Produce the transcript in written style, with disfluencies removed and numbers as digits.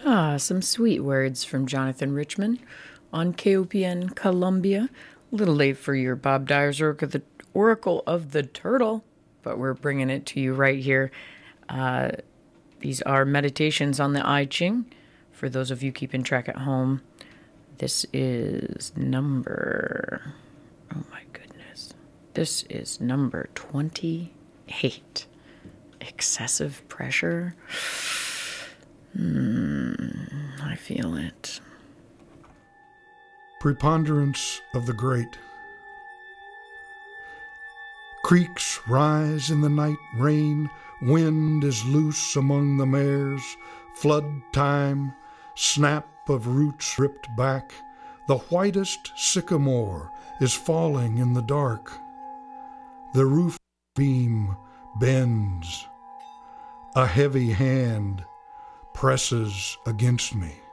Some sweet words from Jonathan Richman on KOPN Columbia. A little late for your Bob Dyer's Oracle of the Turtle, but we're bringing it to you right here. These are meditations on the I Ching. For those of you keeping track at home, this is number 28. Excessive pressure. I feel it. Preponderance of the great. Creeks rise in the night rain, wind is loose among the mares, flood time, snap of roots ripped back, the whitest sycamore is falling in the dark. The roof beam bends, a heavy hand presses against me.